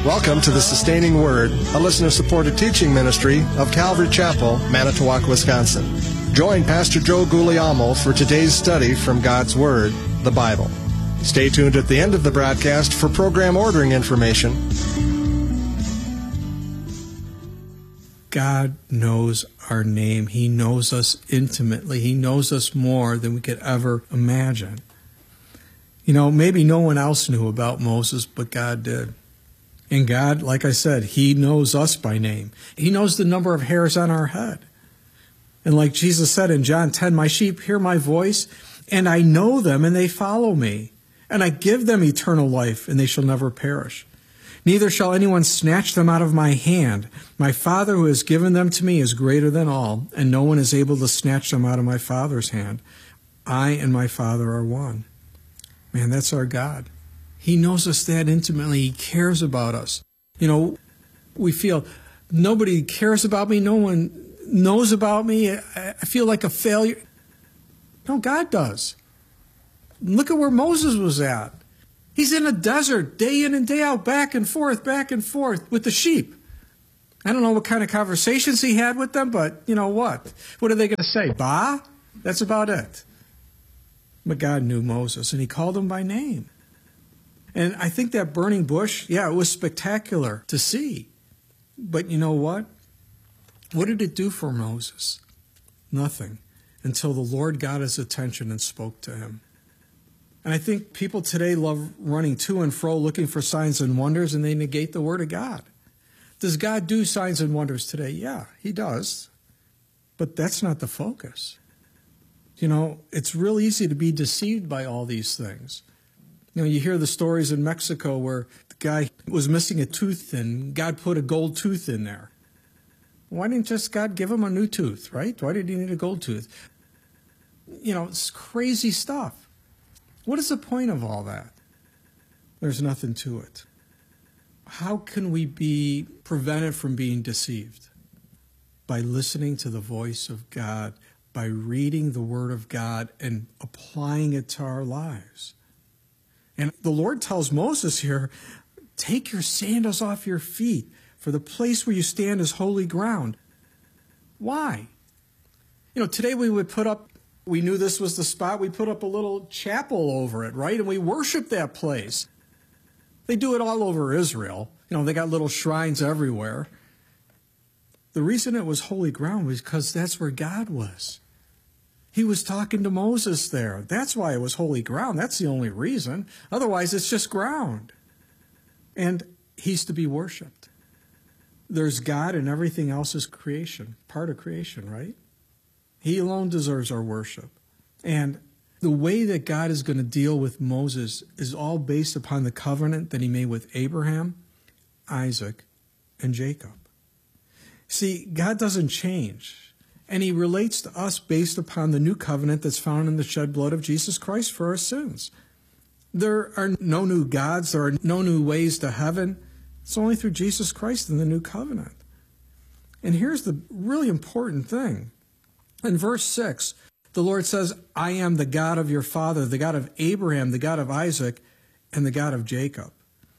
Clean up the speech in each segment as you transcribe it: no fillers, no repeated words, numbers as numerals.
Welcome to the Sustaining Word, a listener-supported teaching ministry of Calvary Chapel, Manitowoc, Wisconsin. Join Pastor Joe Guglielmo for today's study from God's Word, the Bible. Stay tuned at the end of the broadcast for program ordering information. God knows our name. He knows us intimately. He knows us more than we could ever imagine. You know, maybe no one else knew about Moses, but God did. And God, like I said, He knows us by name. He knows the number of hairs on our head. And like Jesus said in John 10, "My sheep hear my voice, and I know them, and they follow me. And I give them eternal life, and they shall never perish. Neither shall anyone snatch them out of my hand. My Father who has given them to me is greater than all, and no one is able to snatch them out of my Father's hand. I and my Father are one." Man, that's our God. He knows us that intimately. He cares about us. You know, we feel nobody cares about me. No one knows about me. I feel like a failure. No, God does. Look at where Moses was at. He's in a desert day in and day out, back and forth with the sheep. I don't know what kind of conversations he had with them, but you know what? What are they going to say? Bah? That's about it. But God knew Moses, and He called him by name. And I think that burning bush, yeah, it was spectacular to see. But you know what? What did it do for Moses? Nothing, until the Lord got his attention and spoke to him. And I think people today love running to and fro looking for signs and wonders, and they negate the Word of God. Does God do signs and wonders today? Yeah, He does. But that's not the focus. You know, it's real easy to be deceived by all these things. You know, you hear the stories in Mexico where the guy was missing a tooth and God put a gold tooth in there. Why didn't just God give him a new tooth, right? Why did he need a gold tooth? You know, it's crazy stuff. What is the point of all that? There's nothing to it. How can we be prevented from being deceived? By listening to the voice of God, by reading the Word of God and applying it to our lives. And the Lord tells Moses here, take your sandals off your feet, for the place where you stand is holy ground. Why? You know, today we knew this was the spot, we put up a little chapel over it, right? And we worship that place. They do it all over Israel. You know, they got little shrines everywhere. The reason it was holy ground was because that's where God was. He was talking to Moses there. That's why it was holy ground. That's the only reason. Otherwise, it's just ground. And He's to be worshipped. There's God and everything else is creation, part of creation, right? He alone deserves our worship. And the way that God is going to deal with Moses is all based upon the covenant that He made with Abraham, Isaac, and Jacob. See, God doesn't change. And He relates to us based upon the new covenant that's found in the shed blood of Jesus Christ for our sins. There are no new gods. There are no new ways to heaven. It's only through Jesus Christ in the new covenant. And here's the really important thing. In verse 6, the Lord says, "I am the God of your father, the God of Abraham, the God of Isaac, and the God of Jacob."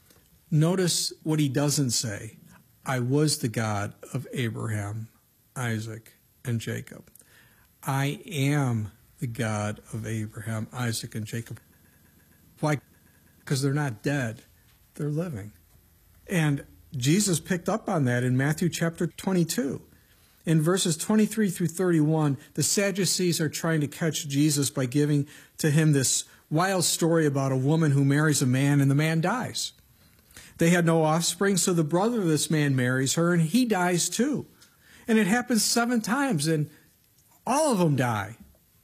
Notice what He doesn't say. I was the God of Abraham, Isaac, and Jacob. I am the God of Abraham, Isaac, and Jacob. Why? Because they're not dead. They're living. And Jesus picked up on that in Matthew chapter 22. In verses 23 through 31, the Sadducees are trying to catch Jesus by giving to Him this wild story about a woman who marries a man and the man dies. They had no offspring, so the brother of this man marries her and he dies too. And it happens 7 times, and all of them die.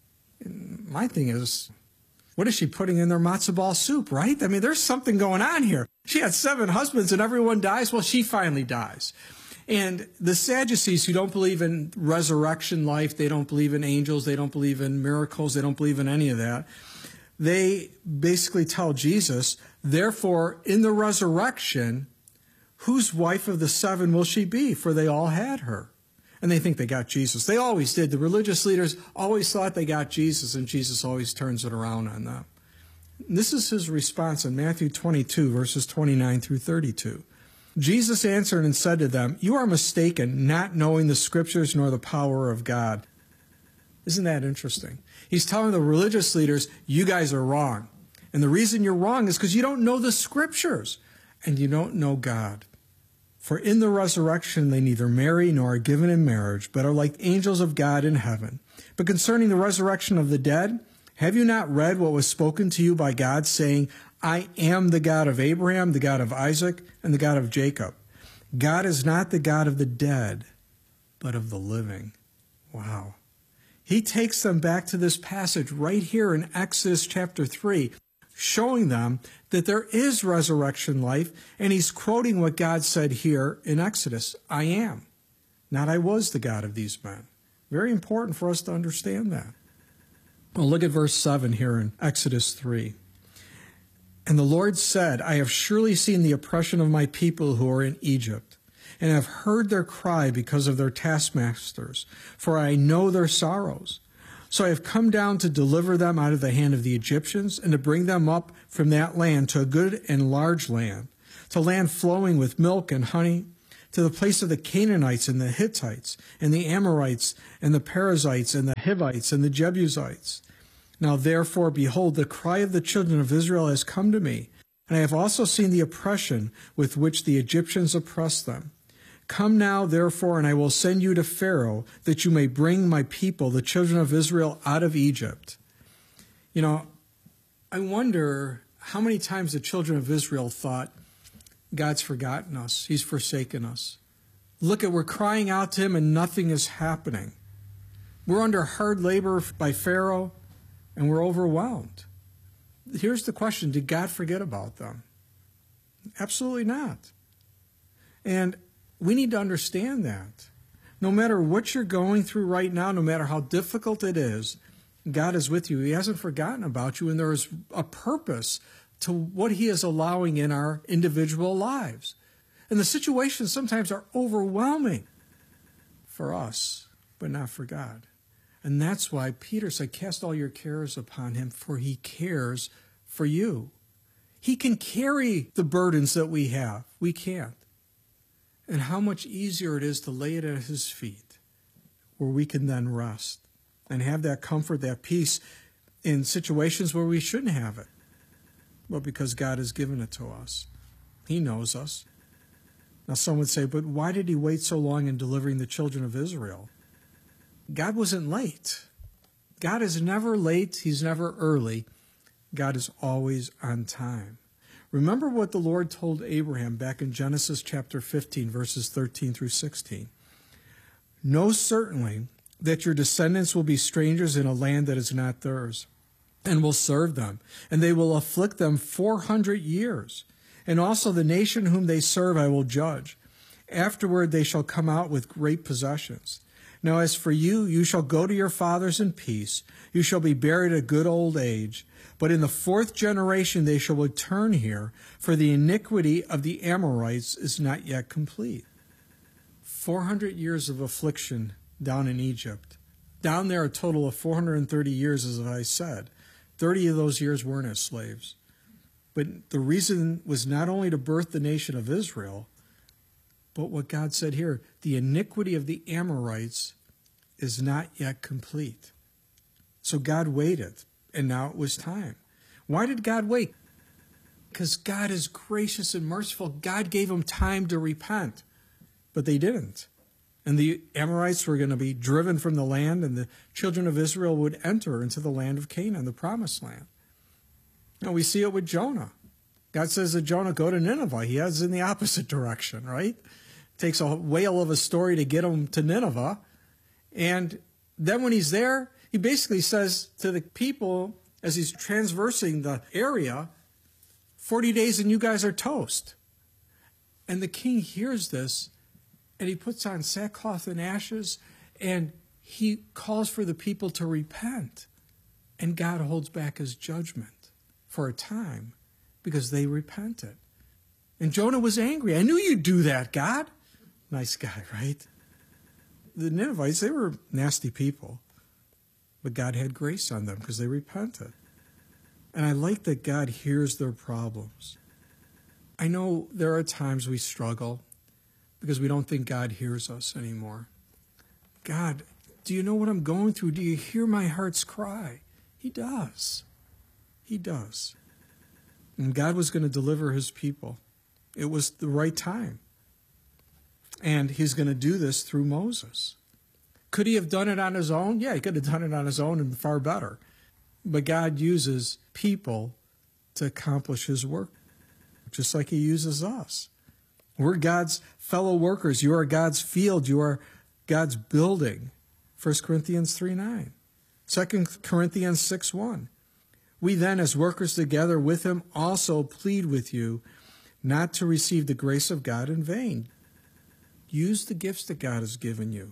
And my thing is, what is she putting in their matzo ball soup, right? I mean, there's something going on here. She had 7 husbands, and everyone dies. Well, she finally dies. And the Sadducees, who don't believe in resurrection life, they don't believe in angels, they don't believe in miracles, they don't believe in any of that, they basically tell Jesus, therefore, in the resurrection, whose wife of the 7 will she be? For they all had her. And they think they got Jesus. They always did. The religious leaders always thought they got Jesus, and Jesus always turns it around on them. This is His response in Matthew 22, verses 29 through 32. Jesus answered and said to them, "You are mistaken, not knowing the Scriptures nor the power of God." Isn't that interesting? He's telling the religious leaders, you guys are wrong. And the reason you're wrong is because you don't know the Scriptures and you don't know God. For in the resurrection they neither marry nor are given in marriage, but are like angels of God in heaven. But concerning the resurrection of the dead, have you not read what was spoken to you by God, saying, I am the God of Abraham, the God of Isaac, and the God of Jacob. God is not the God of the dead, but of the living. Wow. He takes them back to this passage right here in Exodus chapter 3, showing them that there is resurrection life, and he's quoting what God said here in Exodus, I am, not I was the God of these men. Very important for us to understand that. Well, look at verse 7 here in Exodus 3. And the Lord said, I have surely seen the oppression of my people who are in Egypt, and have heard their cry because of their taskmasters, for I know their sorrows. So I have come down to deliver them out of the hand of the Egyptians, and to bring them up from that land to a good and large land, to land flowing with milk and honey, to the place of the Canaanites and the Hittites, and the Amorites, and the Perizzites, and the Hivites, and the Jebusites. Now therefore, behold, the cry of the children of Israel has come to me, and I have also seen the oppression with which the Egyptians oppress them. Come now, therefore, and I will send you to Pharaoh, that you may bring my people, the children of Israel, out of Egypt. You know, I wonder how many times the children of Israel thought, God's forgotten us. He's forsaken us. Look at, we're crying out to him and nothing is happening. We're under hard labor by Pharaoh and we're overwhelmed. Here's the question, did God forget about them? Absolutely not. And we need to understand that. No matter what you're going through right now, no matter how difficult it is, God is with you. He hasn't forgotten about you, and there is a purpose to what he is allowing in our individual lives. And the situations sometimes are overwhelming for us, but not for God. And that's why Peter said, cast all your cares upon him, for he cares for you. He can carry the burdens that we have. We can't. And how much easier it is to lay it at his feet, where we can then rest and have that comfort, that peace in situations where we shouldn't have it. But because God has given it to us. He knows us. Now some would say, but why did he wait so long in delivering the children of Israel? God wasn't late. God is never late. He's never early. God is always on time. Remember what the Lord told Abraham back in Genesis chapter 15, verses 13 through 16. Know certainly that your descendants will be strangers in a land that is not theirs, and will serve them, and they will afflict them 400 years. And also the nation whom they serve I will judge. Afterward they shall come out with great possessions. Now as for you, you shall go to your fathers in peace. You shall be buried at good old age. But in the 4th generation they shall return here, for the iniquity of the Amorites is not yet complete. 400 years of affliction down in Egypt. Down there a total of 430 years, as I said. 30 of those years weren't as slaves. But the reason was not only to birth the nation of Israel, but what God said here, the iniquity of the Amorites is not yet complete. So God waited, and now it was time. Why did God wait? Because God is gracious and merciful. God gave them time to repent, but they didn't. And the Amorites were going to be driven from the land, and the children of Israel would enter into the land of Canaan, the promised land. Now we see it with Jonah. God says to Jonah, go to Nineveh. He heads in the opposite direction, right? Takes a whale of a story to get him to Nineveh. And then when he's there, he basically says to the people, as he's transversing the area, 40 days and you guys are toast. And the king hears this, and he puts on sackcloth and ashes, and he calls for the people to repent. And God holds back his judgment for a time because they repented. And Jonah was angry. I knew you'd do that, God. Nice guy, right? The Ninevites, they were nasty people. But God had grace on them because they repented. And I like that God hears their problems. I know there are times we struggle because we don't think God hears us anymore. God, do you know what I'm going through? Do you hear my heart's cry? He does. He does. And God was going to deliver his people. It was the right time. And he's going to do this through Moses. Could he have done it on his own? Yeah, he could have done it on his own and far better. But God uses people to accomplish his work, just like he uses us. We're God's fellow workers. You are God's field. You are God's building. 1 Corinthians 3:9. 2 Corinthians 6:1. We then, as workers together with him, also plead with you not to receive the grace of God in vain. Use the gifts that God has given you.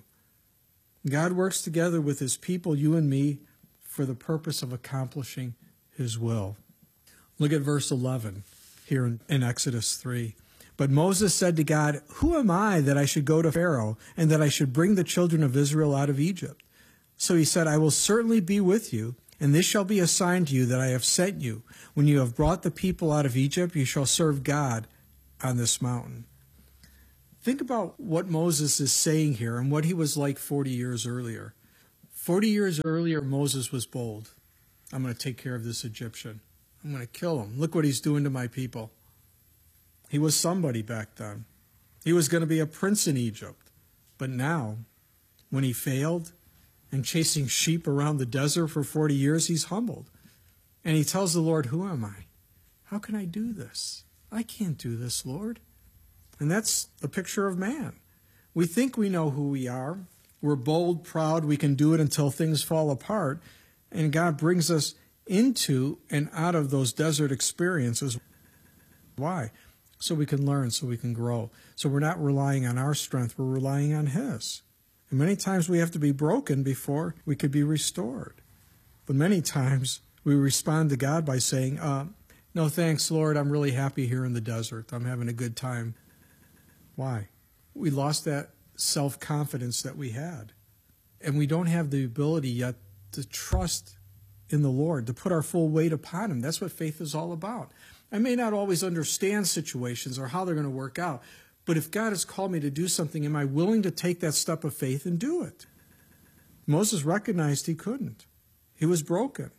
God works together with his people, you and me, for the purpose of accomplishing his will. Look at verse 11 here in Exodus 3. But Moses said to God, "Who am I that I should go to Pharaoh and that I should bring the children of Israel out of Egypt?" So he said, "I will certainly be with you, and this shall be a sign to you that I have sent you. When you have brought the people out of Egypt, you shall serve God on this mountain." Think about what Moses is saying here and what he was like 40 years earlier. 40 years earlier, Moses was bold. I'm going to take care of this Egyptian. I'm going to kill him. Look what he's doing to my people. He was somebody back then. He was going to be a prince in Egypt. But now, when he failed and chasing sheep around the desert for 40 years, he's humbled. And he tells the Lord, "Who am I? How can I do this? I can't do this, Lord." And that's the picture of man. We think we know who we are. We're bold, proud. We can do it until things fall apart. And God brings us into and out of those desert experiences. Why? So we can learn, so we can grow. So we're not relying on our strength. We're relying on his. And many times we have to be broken before we could be restored. But many times we respond to God by saying, "No thanks, Lord. I'm really happy here in the desert. I'm having a good time." Why? We lost that self-confidence that we had. And we don't have the ability yet to trust in the Lord, to put our full weight upon him. That's what faith is all about. I may not always understand situations or how they're going to work out, but if God has called me to do something, am I willing to take that step of faith and do it? Moses recognized he couldn't. He was broken.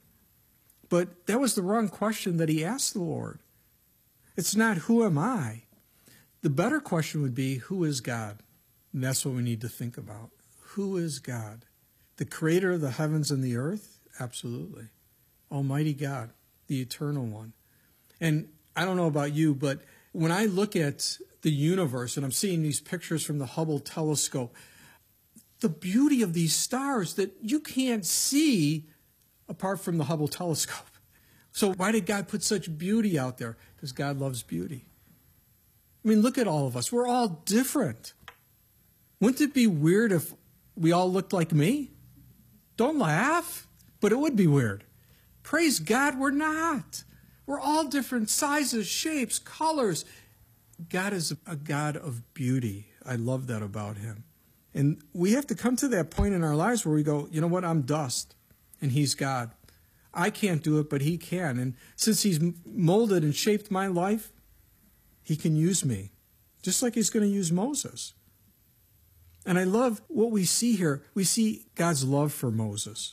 But that was the wrong question that he asked the Lord. It's not, "Who am I?" The better question would be, "Who is God?" And that's what we need to think about. Who is God? The creator of the heavens and the earth? Absolutely. Almighty God, the eternal one. And I don't know about you, but when I look at the universe and I'm seeing these pictures from the Hubble telescope, the beauty of these stars that you can't see apart from the Hubble telescope. So why did God put such beauty out there? Because God loves beauty. I mean, look at all of us. We're all different. Wouldn't it be weird if we all looked like me? Don't laugh, but it would be weird. Praise God, we're not. We're all different sizes, shapes, colors. God is a God of beauty. I love that about him. And we have to come to that point in our lives where we go, "You know what? I'm dust, and he's God. I can't do it, but he can. And since he's molded and shaped my life, he can use me, just like he's going to use Moses." And I love what we see here. We see God's love for Moses,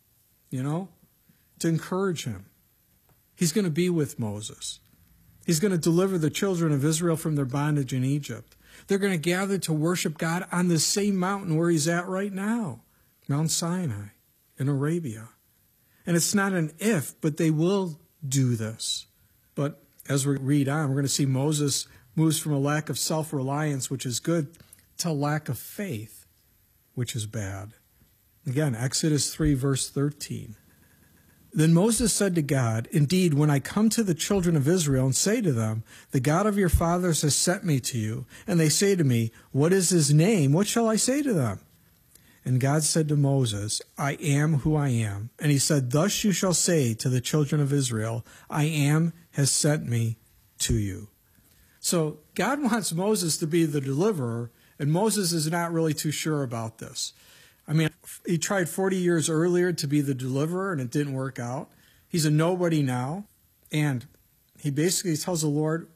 to encourage him. He's going to be with Moses. He's going to deliver the children of Israel from their bondage in Egypt. They're going to gather to worship God on the same mountain where he's at right now, Mount Sinai in Arabia. And it's not an if, but they will do this. But as we read on, we're going to see Moses moves from a lack of self-reliance, which is good, to a lack of faith, which is bad. Again, Exodus 3, verse 13. Then Moses said to God, "Indeed, when I come to the children of Israel and say to them, 'The God of your fathers has sent me to you,' and they say to me, 'What is his name?' what shall I say to them?" And God said to Moses, "I am who I am." And he said, "Thus you shall say to the children of Israel, 'I am has sent me to you.'" So God wants Moses to be the deliverer, and Moses is not really too sure about this. I mean, he tried 40 years earlier to be the deliverer, and it didn't work out. He's a nobody now, and he basically tells the Lord,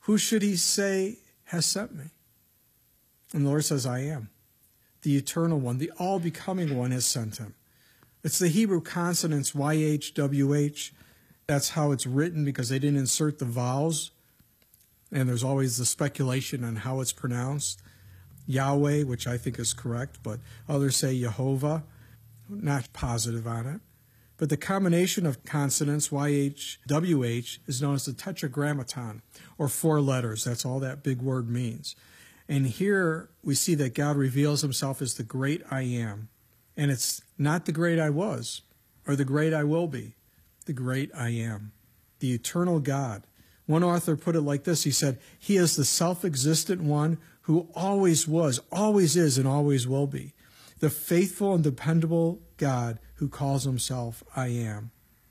Who should he say has sent me? And the Lord says, I am. The eternal one, the all-becoming one has sent him. It's the Hebrew consonants YH, WH. That's how it's written because they didn't insert the vowels. And there's always the speculation on how it's pronounced. Yahweh, which I think is correct, but others say Jehovah. Not positive on it. But the combination of consonants, YH, WH, is known as the tetragrammaton, or 4 letters. That's all that big word means. And here we see that God reveals himself as the great I am. And it's not the great I was, or the great I will be. The great I am. The eternal God. One author put it like this. He said, he is the self-existent one who always was, always is, and always will be. The faithful and dependable God who calls himself I am.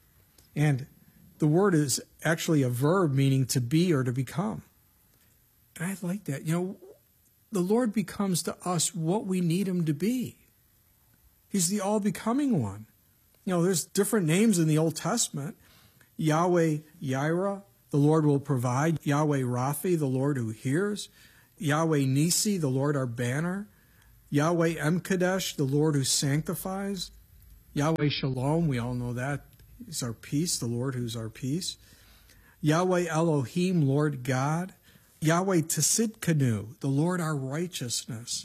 And the word is actually a verb meaning to be or to become. And I like that. You know, the Lord becomes to us what we need him to be. He's the all-becoming one. You know, there's different names in the Old Testament. Yahweh Yireh, the Lord will provide. Yahweh Raphi, the Lord who hears. Yahweh Nisi, the Lord our banner. Yahweh Emkadesh, the Lord who sanctifies. Yahweh Shalom, we all know that. He's our peace, the Lord who's our peace. Yahweh Elohim, Lord God. Yahweh Tsidkenu, the Lord our righteousness.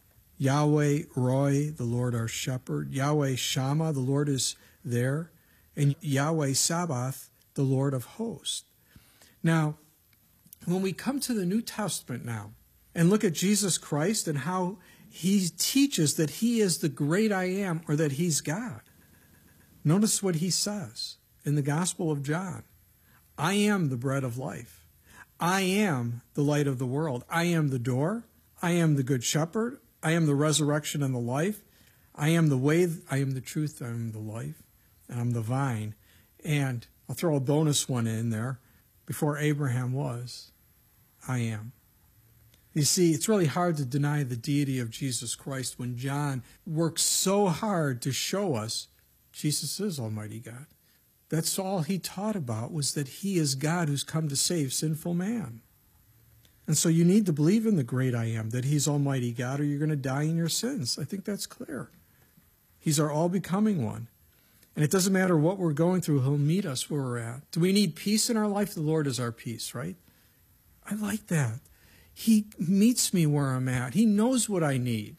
Yahweh Roy, the Lord our shepherd. Yahweh Shammah, the Lord is there. And Yahweh Sabaoth, the Lord of hosts. Now, when we come to the New Testament now and look at Jesus Christ and how he teaches that he is the great I am, or that he's God. Notice what he says in the Gospel of John. I am the bread of life. I am the light of the world. I am the door. I am the good shepherd. I am the resurrection and the life. I am the way. I am the truth. I am the life. And I'm the vine. And I'll throw a bonus one in there. Before Abraham was, I am. You see, it's really hard to deny the deity of Jesus Christ when John works so hard to show us Jesus is Almighty God. That's all he taught about, was that he is God who's come to save sinful man. And so you need to believe in the great I am, that he's Almighty God, or you're going to die in your sins. I think that's clear. He's our all-becoming one. And it doesn't matter what we're going through, he'll meet us where we're at. Do we need peace in our life? The Lord is our peace, right? I like that. He meets me where I'm at. He knows what I need.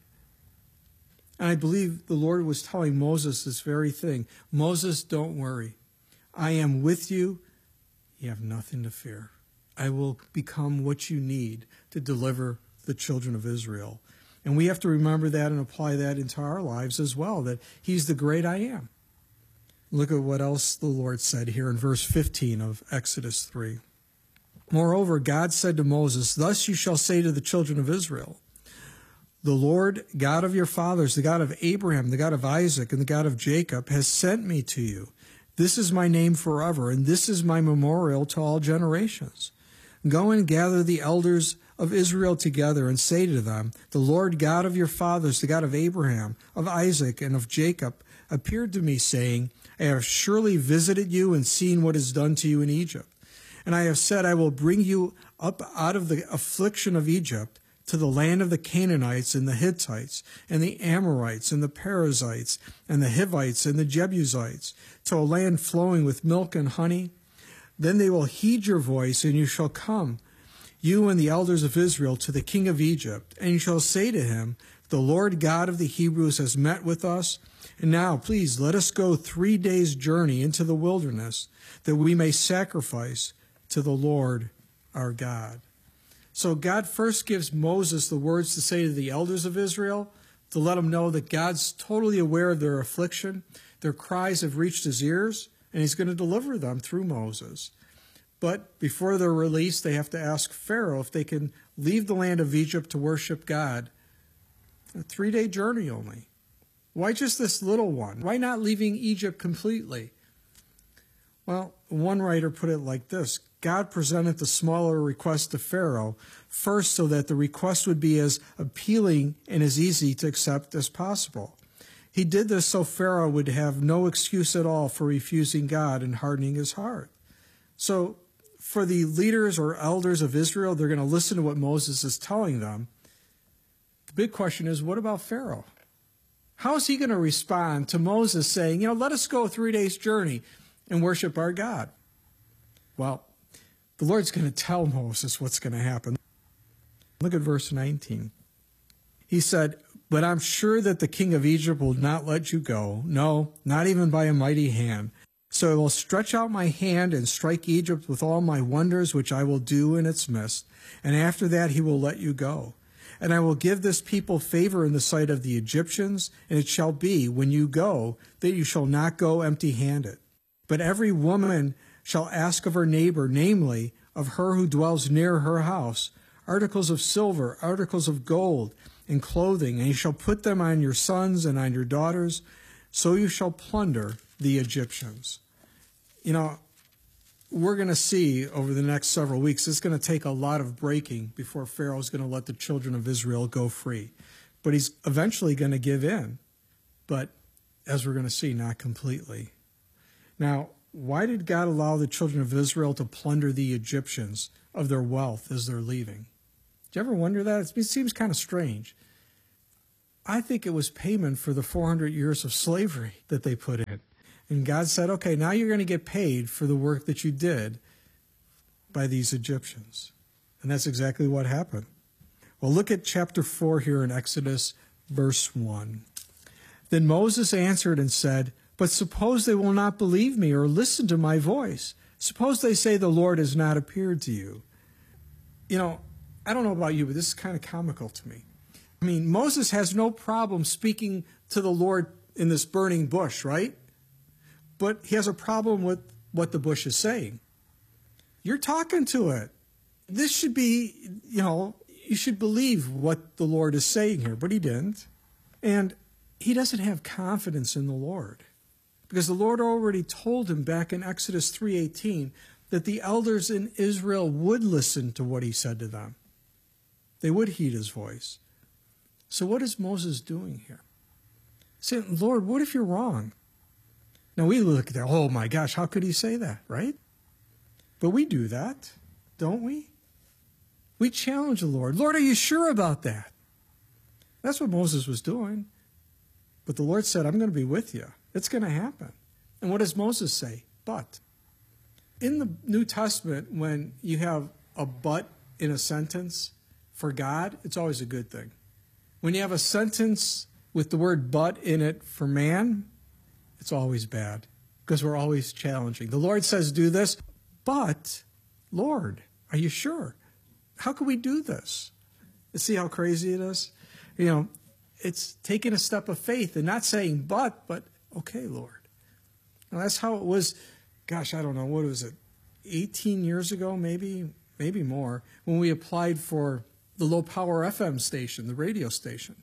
And I believe the Lord was telling Moses this very thing. Moses, don't worry. I am with you. You have nothing to fear. I will become what you need to deliver the children of Israel. And we have to remember that and apply that into our lives as well, that he's the great I am. Look at what else the Lord said here in verse 15 of Exodus 3. Moreover, God said to Moses, thus you shall say to the children of Israel, the Lord God of your fathers, the God of Abraham, the God of Isaac, and the God of Jacob, has sent me to you. This is my name forever, and this is my memorial to all generations. Go and gather the elders of Israel together and say to them, the Lord God of your fathers, the God of Abraham, of Isaac, and of Jacob, appeared to me, saying, I have surely visited you and seen what is done to you in Egypt. And I have said, I will bring you up out of the affliction of Egypt to the land of the Canaanites and the Hittites and the Amorites and the Perizzites and the Hivites and the Jebusites, to a land flowing with milk and honey. Then they will heed your voice, and you shall come, you and the elders of Israel, to the king of Egypt, and you shall say to him, the Lord God of the Hebrews has met with us. And now, please, let us go 3 days' journey into the wilderness, that we may sacrifice to the Lord our God. So God first gives Moses the words to say to the elders of Israel, to let them know that God's totally aware of their affliction. Their cries have reached his ears, and he's going to deliver them through Moses. But before they're released, they have to ask Pharaoh if they can leave the land of Egypt to worship God. A 3-day journey only. Why just this little one? Why not leaving Egypt completely? Well, one writer put it like this. God presented the smaller request to Pharaoh first so that the request would be as appealing and as easy to accept as possible. He did this so Pharaoh would have no excuse at all for refusing God and hardening his heart. So for the leaders or elders of Israel, they're going to listen to what Moses is telling them. The big question is, what about Pharaoh? How is he going to respond to Moses saying, let us go 3 days' journey and worship our God? Well, the Lord's going to tell Moses what's going to happen. Look at verse 19. He said, "But I'm sure that the king of Egypt will not let you go. No, not even by a mighty hand. So I will stretch out my hand and strike Egypt with all my wonders, which I will do in its midst. And after that he will let you go. And I will give this people favor in the sight of the Egyptians. And it shall be, when you go, that you shall not go empty-handed. But every woman shall ask of her neighbor, namely, of her who dwells near her house, articles of silver, articles of gold, and clothing, and you shall put them on your sons and on your daughters, so you shall plunder the Egyptians." We're going to see over the next several weeks, it's going to take a lot of breaking before Pharaoh's going to let the children of Israel go free. But he's eventually going to give in. But as we're going to see, not completely. Now, why did God allow the children of Israel to plunder the Egyptians of their wealth as they're leaving? Do you ever wonder that? It seems kind of strange. I think it was payment for the 400 years of slavery that they put in. And God said, okay, now you're going to get paid for the work that you did by these Egyptians. And that's exactly what happened. Well, look at chapter 4 here in Exodus, verse 1. "Then Moses answered and said, 'But suppose they will not believe me or listen to my voice. Suppose they say the Lord has not appeared to you.'" I don't know about you, but this is kind of comical to me. Moses has no problem speaking to the Lord in this burning bush, right? But he has a problem with what the bush is saying. You're talking to it. This should be, you should believe what the Lord is saying here, but he didn't. And he doesn't have confidence in the Lord, because the Lord already told him back in Exodus 3:18 that the elders in Israel would listen to what he said to them. They would heed his voice. So what is Moses doing here? Saying, "Lord, what if you're wrong?" Now we look at that, oh my gosh, how could he say that, right? But we do that, don't we? We challenge the Lord. "Lord, are you sure about that?" That's what Moses was doing. But the Lord said, "I'm going to be with you. It's going to happen." And what does Moses say? But. In the New Testament, when you have a but in a sentence for God, it's always a good thing. When you have a sentence with the word but in it for man, it's always bad, because we're always challenging. The Lord says, do this, but, Lord, are you sure? How can we do this? You see how crazy it is? It's taking a step of faith and not saying but, okay, Lord. Now, that's how it was, gosh, I don't know, what was it, 18 years ago, maybe more, when we applied for the low-power FM station, the radio station.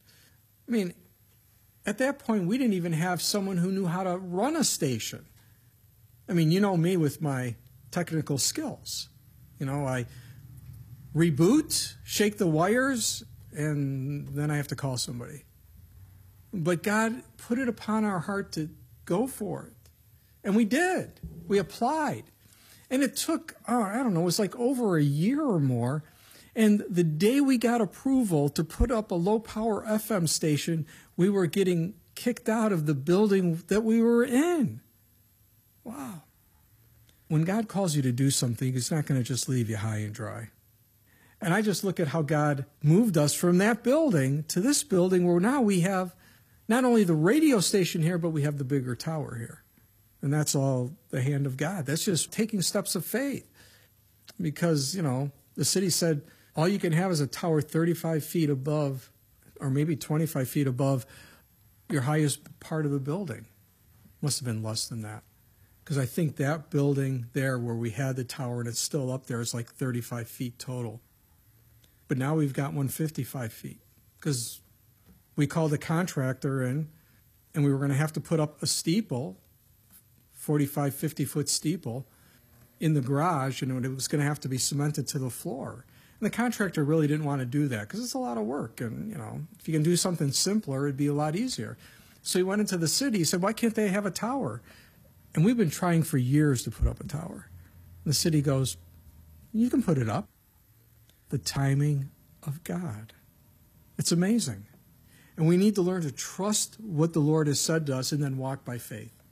At that point, we didn't even have someone who knew how to run a station. You know me with my technical skills. I reboot, shake the wires, and then I have to call somebody. But God put it upon our heart to go for it. And we did. We applied. And it took, it was like over a year or more. And the day we got approval to put up a low-power FM station, we were getting kicked out of the building that we were in. Wow. When God calls you to do something, He's not going to just leave you high and dry. And I just look at how God moved us from that building to this building, where now we have not only the radio station here, but we have the bigger tower here. And that's all the hand of God. That's just taking steps of faith. Because, the city said, all you can have is a tower 35 feet above, or maybe 25 feet above your highest part of the building. Must have been less than that. Because I think that building there where we had the tower, and it's still up there, is like 35 feet total. But now we've got one 55 feet. Because we called a contractor in, and we were going to have to put up a steeple, 45, 50-foot steeple, in the garage, and it was going to have to be cemented to the floor. And the contractor really didn't want to do that because it's a lot of work. And, if you can do something simpler, it'd be a lot easier. So he went into the city. He said, why can't they have a tower? And we've been trying for years to put up a tower. And the city goes, You can put it up. The timing of God. It's amazing. And we need to learn to trust what the Lord has said to us and then walk by faith.